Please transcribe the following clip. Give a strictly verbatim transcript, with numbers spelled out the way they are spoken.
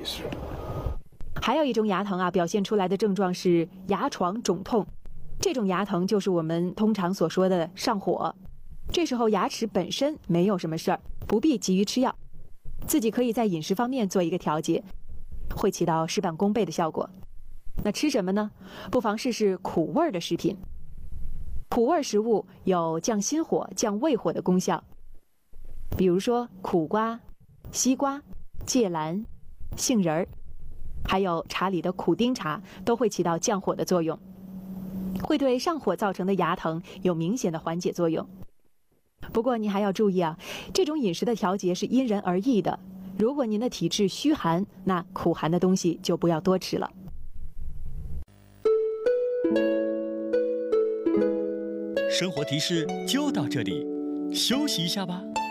事。 还有一种牙疼啊，表现出来的症状是牙床肿痛，这种牙疼就是我们通常所说的上火。这时候牙齿本身没有什么事儿，不必急于吃药，自己可以在饮食方面做一个调节，会起到事半功倍的效果。那吃什么呢？不妨试试苦味的食品。苦味食物有降心火、降胃火的功效，比如说苦瓜、西瓜、芥蓝、杏仁儿，还有茶里的苦丁茶，都会起到降火的作用，会对上火造成的牙疼有明显的缓解作用。不过你还要注意啊，这种饮食的调节是因人而异的。如果您的体质虚寒，那苦寒的东西就不要多吃了。 生活提示就到这里，休息一下吧。